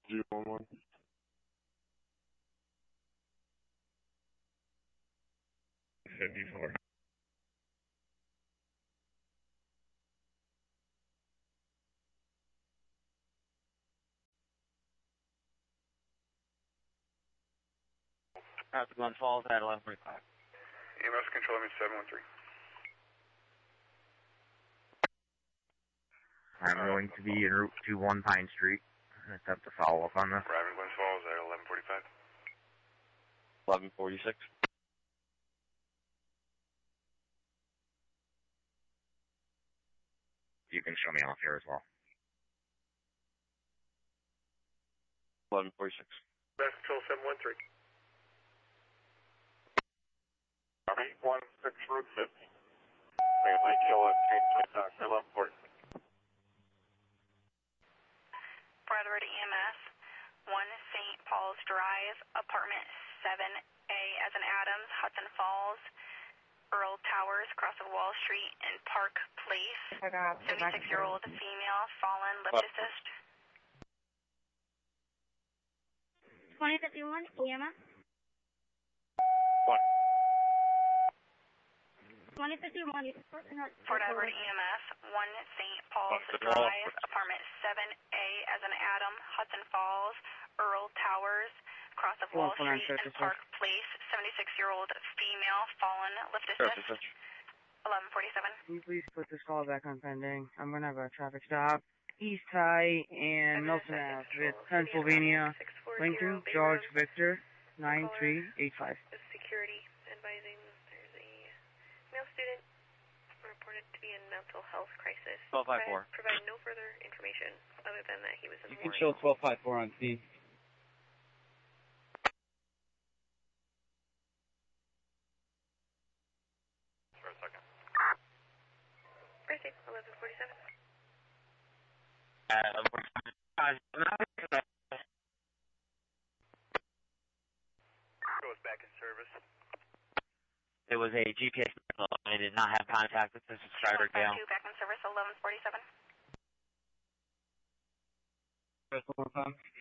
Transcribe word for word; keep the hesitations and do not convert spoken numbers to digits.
G one one. fifty-four. Out to Glen Falls at eleven forty-five. E M S control me seven one three. I'm going to be en route to one Pine Street. I have to follow up on this. Arriving Glen Falls at eleven forty-five. eleven forty-six. You can show me off here as well. eleven forty-six. Best control seven one three. eight one six Route fifty. Lake Hill at eleven forty. Bradford E M S, one Saint Paul's Drive, apartment seven A as in Adams, Hudson Falls, Earl Towers, across of Wall Street, and Park Place. seventy-six-year-old female, fallen, lift assist. twenty fifty-one, E M S. One. twenty fifty-one, Fort Edward E M S, one Saint Paul's Drive, apartment seven A as in Adam, Hudson Falls, Earl Towers, across of Wall Street, and Park Place. seventy-six-year-old female, fallen, lift assist. eleven forty-seven. Can you please put this call back on pending? I'm going to have a traffic stop. East High and Milton Ave with Pennsylvania, Lincoln, George Victor, nine three eight five. Security advising there's a male student reported to be in mental health crisis. twelve five four. Provide no further information other than that he was in You can show twelve five four on scene. For a second. Right, eleven forty-seven. Uh, Goes back in service. it was a G P S. I did not have contact with the subscriber, Gail. Back in service, eleven forty-seven. One more time.